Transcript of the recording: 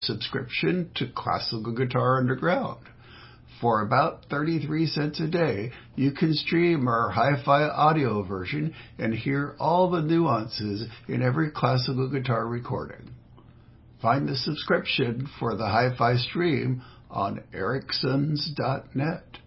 subscription to Classical Guitar Underground. For about 33 cents a day, you can stream our hi-fi audio version and hear all the nuances in every classical guitar recording. Find the subscription for the hi-fi stream on ericsons.net.